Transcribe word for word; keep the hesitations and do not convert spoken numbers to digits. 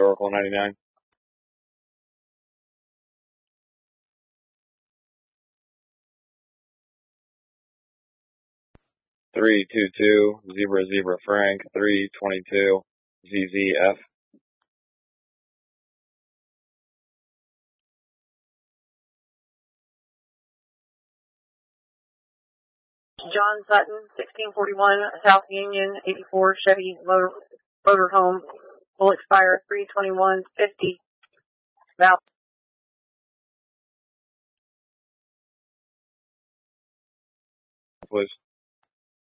Oracle ninety-nine. three two two, zebra zebra Frank, three twenty-two, Z Z F. John Sutton, sixteen forty-one, South Union, eighty-four, Chevy motor, motor home, will expire three twenty-one fifty. Val. Please.